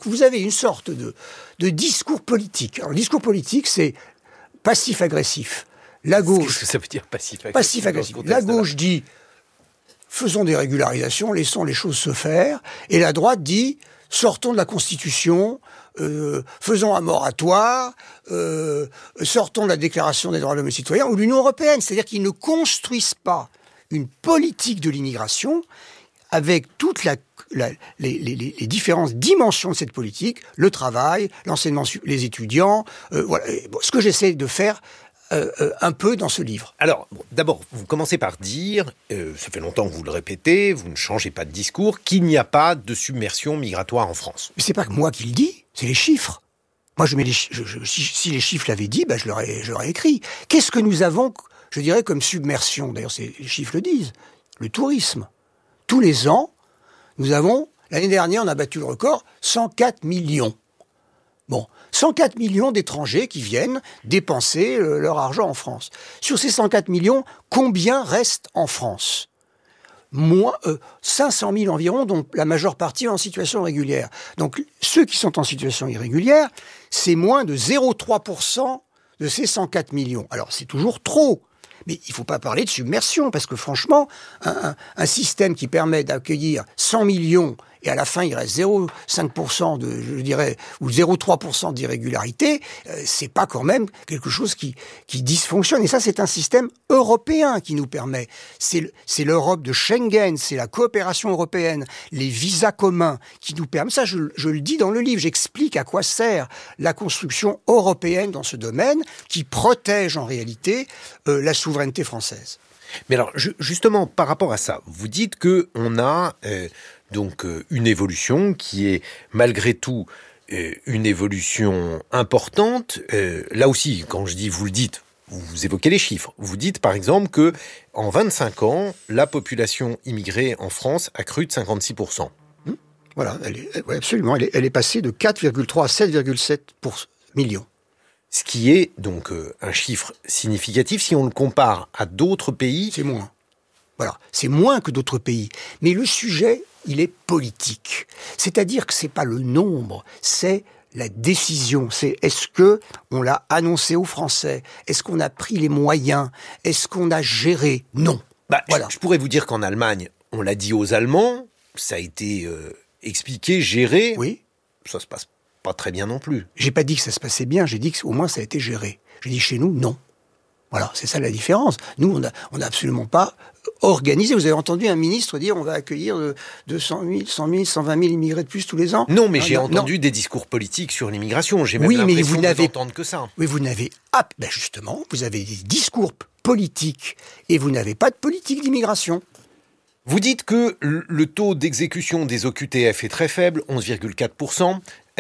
vous avez une sorte de discours politique. Alors, le discours politique, c'est passif-agressif. La gauche... Qu'est-ce que ça veut dire passif-agressif? Passif-agressif. La gauche dit, faisons des régularisations, laissons les choses se faire. Et la droite dit, sortons de la Constitution, faisons un moratoire, sortons de la Déclaration des droits de l'homme et des citoyens, ou l'Union européenne. C'est-à-dire qu'ils ne construisent pas une politique de l'immigration avec toutes les différentes dimensions de cette politique, le travail, l'enseignement, les étudiants. Voilà. Bon, ce que j'essaie de faire un peu dans ce livre. Alors, d'abord, vous commencez par dire, ça fait longtemps que vous le répétez, vous ne changez pas de discours, qu'il n'y a pas de submersion migratoire en France. Mais c'est pas que moi qui le dis, c'est les chiffres. Moi, si les chiffres l'avaient dit, je l'aurais écrit. Qu'est-ce que nous avons, je dirais, comme submersion? D'ailleurs, les chiffres le disent. Le tourisme. Tous les ans, l'année dernière, on a battu le record, 104 millions. Bon, 104 millions d'étrangers qui viennent dépenser leur argent en France. Sur ces 104 millions, combien restent en France? 500 000 environ, dont la majeure partie en situation régulière. Donc, ceux qui sont en situation irrégulière, c'est moins de 0,3% de ces 104 millions. Alors, c'est toujours trop. Mais il ne faut pas parler de submersion, parce que franchement, un système qui permet d'accueillir 100 millions, et à la fin il reste 0,5% je dirais, ou 0,3% d'irrégularité, c'est pas quand même quelque chose qui dysfonctionne. Et ça, c'est un système européen qui nous permet. C'est l'Europe de Schengen, c'est la coopération européenne, les visas communs qui nous permettent. Ça, je le dis dans le livre, j'explique à quoi sert la construction européenne dans ce domaine, qui protège en réalité la souveraineté française. Mais alors, justement, par rapport à ça, vous dites qu'on a une évolution qui est malgré tout une évolution importante. Là aussi, quand je dis vous le dites, vous évoquez les chiffres. Vous dites par exemple que en 25 ans, la population immigrée en France a cru de 56%. Voilà, absolument. Elle est passée de 4,3 à 7,7 millions. Ce qui est donc un chiffre significatif. Si on le compare à d'autres pays... C'est moins. Voilà, c'est moins que d'autres pays. Mais le sujet, il est politique. C'est-à-dire que c'est pas le nombre, c'est la décision. C'est est-ce que on l'a annoncé aux Français? Est-ce qu'on a pris les moyens? Est-ce qu'on a géré? Non. Voilà. Je pourrais vous dire qu'en Allemagne, on l'a dit aux Allemands, ça a été expliqué, géré. Oui. Ça se passe pas très bien non plus. J'ai pas dit que ça se passait bien, j'ai dit qu'au moins ça a été géré. J'ai dit chez nous, non. Voilà, c'est ça la différence. Nous, on n'a absolument pas organisé. Vous avez entendu un ministre dire on va accueillir 200 000, 100 000, 120 000 immigrés de plus tous les ans? Non, mais j'ai entendu des discours politiques sur l'immigration. J'ai même l'impression de n'entendre que ça. Oui, vous n'avez... justement, vous avez des discours politiques et vous n'avez pas de politique d'immigration. Vous dites que le taux d'exécution des OQTF est très faible, 11,4%.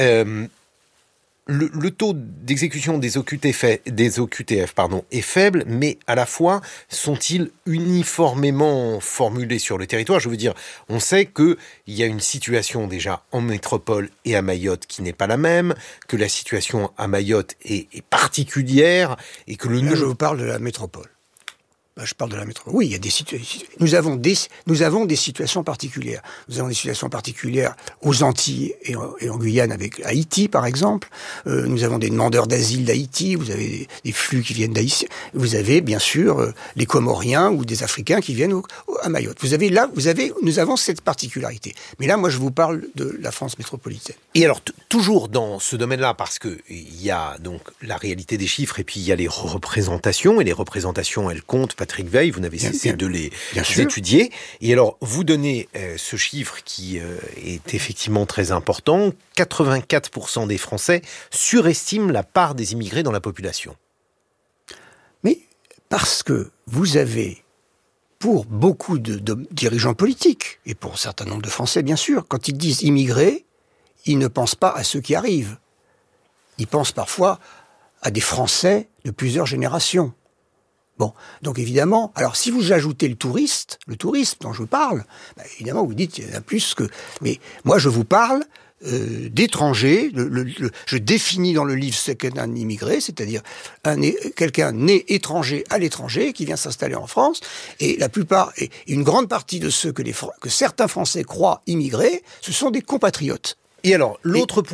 Le taux d'exécution des OQTF est faible, mais à la fois, sont-ils uniformément formulés sur le territoire? Je veux dire, on sait qu'il y a une situation déjà en métropole et à Mayotte qui n'est pas la même, que la situation à Mayotte est particulière, et que Là, je vous parle de la métropole. Je parle de la métropole. Oui, il y a des situations. Nous avons des situations particulières. Nous avons des situations particulières aux Antilles et en Guyane avec Haïti, par exemple. Nous avons des demandeurs d'asile d'Haïti. Vous avez des flux qui viennent d'Haïti. Vous avez, bien sûr, les Comoriens ou des Africains qui viennent à Mayotte. Nous avons cette particularité. Mais là, moi, je vous parle de la France métropolitaine. Et alors, toujours dans ce domaine-là, parce que il y a donc la réalité des chiffres et puis il y a les représentations. Et les représentations, elles comptent. Patrick Veil, vous n'avez cessé de les étudier. Et alors, vous donnez ce chiffre qui est effectivement très important. 84% des Français surestiment la part des immigrés dans la population. Mais parce que vous avez, pour beaucoup de dirigeants politiques, et pour un certain nombre de Français, bien sûr, quand ils disent immigrés, ils ne pensent pas à ceux qui arrivent. Ils pensent parfois à des Français de plusieurs générations. Bon, donc évidemment, alors si vous ajoutez le tourisme dont je vous parle, évidemment vous dites qu'il y en a plus que... Mais moi je vous parle d'étrangers, je définis dans le livre ce qu'est un immigré, c'est-à-dire quelqu'un né étranger à l'étranger qui vient s'installer en France, et la plupart, et une grande partie de ceux que certains Français croient immigrés, ce sont des compatriotes. Et alors, l'autre point